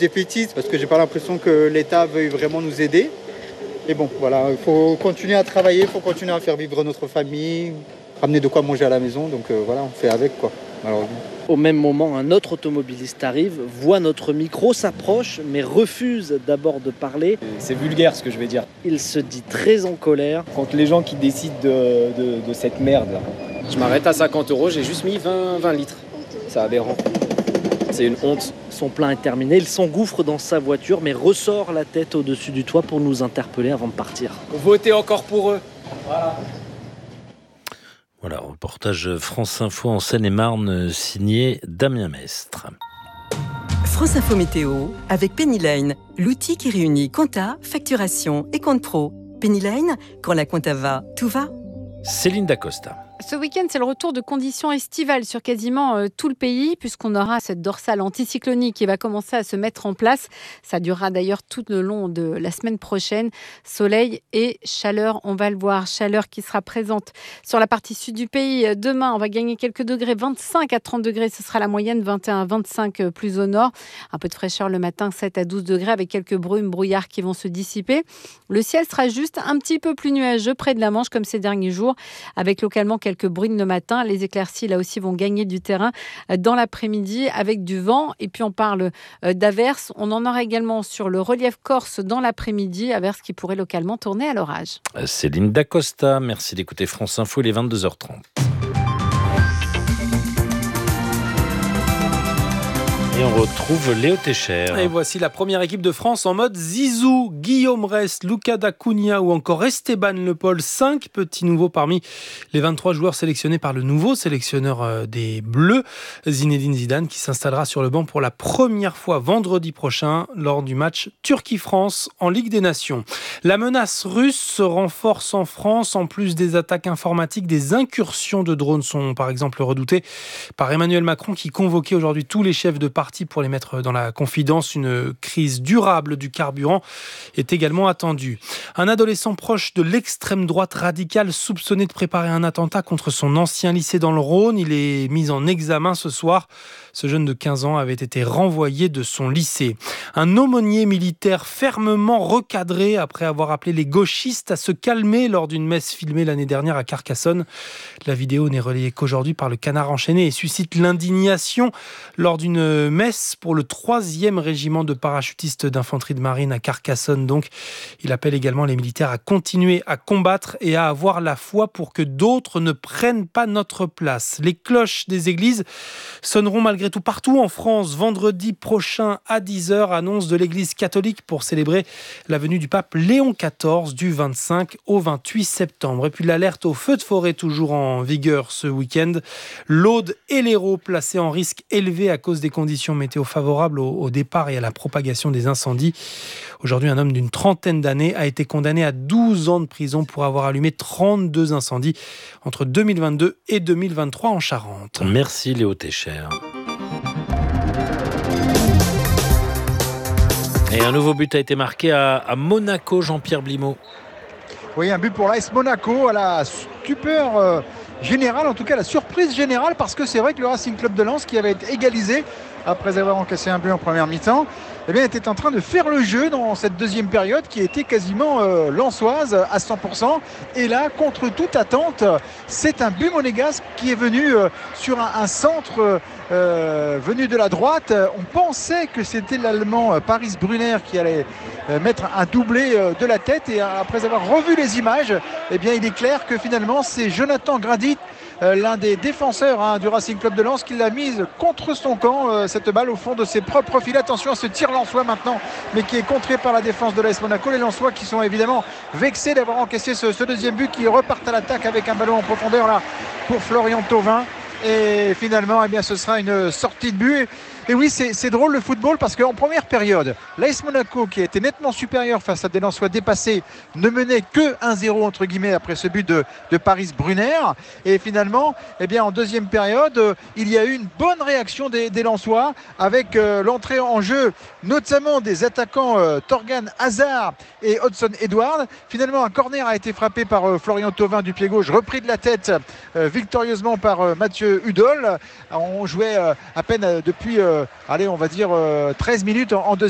défaitiste parce que j'ai pas l'impression que l'État veuille vraiment nous aider. Et bon, voilà, il faut continuer à travailler, il faut continuer à faire vivre notre famille, ramener de quoi manger à la maison. Donc voilà, on fait avec quoi, malheureusement. Au même moment, un autre automobiliste arrive, voit notre micro, s'approche, mais refuse d'abord de parler. C'est vulgaire ce que je vais dire. Il se dit très en colère. Contre les gens qui décident de cette merde. Je m'arrête à 50 €, j'ai juste mis 20 litres. C'est aberrant. C'est une honte. Son plein est terminé, il s'engouffre dans sa voiture, mais ressort la tête au-dessus du toit pour nous interpeller avant de partir. Votez encore pour eux. Voilà, reportage France Info en Seine-et-Marne, signé Damien Mestre. France Info Météo avec Penny Lane, l'outil qui réunit compta, facturation et compte pro. Penny Lane, quand la compta va, tout va. Céline Dacosta. Ce week-end, c'est le retour de conditions estivales sur quasiment tout le pays, puisqu'on aura cette dorsale anticyclonique qui va commencer à se mettre en place. Ça durera d'ailleurs tout le long de la semaine prochaine. Soleil et chaleur, on va le voir. Chaleur qui sera présente sur la partie sud du pays. Demain, on va gagner quelques degrés, 25 à 30 degrés, ce sera la moyenne, 21 à 25 plus au nord. Un peu de fraîcheur le matin, 7 à 12 degrés, avec quelques brumes, brouillards qui vont se dissiper. Le ciel sera juste un petit peu plus nuageux près de la Manche, comme ces derniers jours, avec localement quelques brunes le matin. Les éclaircies, là aussi, vont gagner du terrain dans l'après-midi avec du vent. Et puis, on parle d'averses. On en aura également sur le relief corse dans l'après-midi, averses qui pourraient localement tourner à l'orage. Céline Dacosta, merci d'écouter France Info, il est 22h30. Et on retrouve Léo Técher. Et voici la première équipe de France en mode Zizou, Guillaume Rest, Luca D'Acunha ou encore Esteban Le Paul. 5 petits nouveaux parmi les 23 joueurs sélectionnés par le nouveau sélectionneur des Bleus, Zinedine Zidane, qui s'installera sur le banc pour la première fois vendredi prochain lors du match Turquie-France en Ligue des Nations. La menace russe se renforce en France. En plus des attaques informatiques, des incursions de drones sont par exemple redoutées par Emmanuel Macron, qui convoquait aujourd'hui tous les chefs de parti pour les mettre dans la confidence. Une crise durable du carburant est également attendue. Un adolescent proche de l'extrême droite radicale soupçonné de préparer un attentat contre son ancien lycée dans le Rhône. Il est mis en examen ce soir. Ce jeune de 15 ans avait été renvoyé de son lycée. Un aumônier militaire fermement recadré après avoir appelé les gauchistes à se calmer lors d'une messe filmée l'année dernière à Carcassonne. La vidéo n'est relayée qu'aujourd'hui par le Canard enchaîné et suscite l'indignation lors d'une messe pour le 3e régiment de parachutistes d'infanterie de marine à Carcassonne. Donc, il appelle également les militaires à continuer à combattre et à avoir la foi pour que d'autres ne prennent pas notre place. Les cloches des églises sonneront malgré tout partout en France vendredi prochain à 10h, annonce de l'église catholique pour célébrer la venue du pape Léon XIV du 25 au 28 septembre. Et puis l'alerte au feu de forêt toujours en vigueur ce week-end. L'Aude et l'Hérault placés en risque élevé à cause des conditions météo favorables au départ et à la propagation des incendies. Aujourd'hui, un homme d'une trentaine d'années a été condamné à 12 ans de prison pour avoir allumé 32 incendies entre 2022 et 2023 en Charente. Merci Léo Técher. Et un nouveau but a été marqué à Monaco, Jean-Pierre Blimaud. Oui, un but pour l'AS Monaco à la stupeur générale, en tout cas la surprise générale, parce que c'est vrai que le Racing Club de Lens, qui avait été égalisé après avoir encaissé un but en première mi-temps, eh bien, était en train de faire le jeu dans cette deuxième période qui était quasiment lensoise à 100%. Et là, contre toute attente, c'est un but monégasque qui est venu sur un centre venu de la droite. On pensait que c'était l'Allemand Paris Brunner qui allait mettre un doublé de la tête. Et après avoir revu les images, eh bien, il est clair que finalement, c'est Jonathan Grady, l'un des défenseurs du Racing Club de Lens, qui l'a mise contre son camp, cette balle au fond de ses propres filets. Attention à ce tir lensois maintenant, mais qui est contré par la défense de l'AS Monaco. Les Lensois qui sont évidemment vexés d'avoir encaissé ce deuxième but, qui repartent à l'attaque avec un ballon en profondeur là pour Florian Thauvin. Et finalement, eh bien, ce sera une sortie de but. Et oui, c'est drôle le football, parce qu'en première période, l'AS Monaco, qui a été nettement supérieur face à des Lensois dépassés, ne menait que 1-0 entre guillemets après ce but de Paris Brunner. Et finalement, eh bien, en deuxième période, il y a eu une bonne réaction des Lensois, avec l'entrée en jeu notamment des attaquants Torgan Hazard et Hudson Edouard. Finalement, un corner a été frappé par Florian Thauvin du pied gauche, repris de la tête victorieusement par Mathieu Hudol. On jouait à peine depuis 13 minutes en deuxième.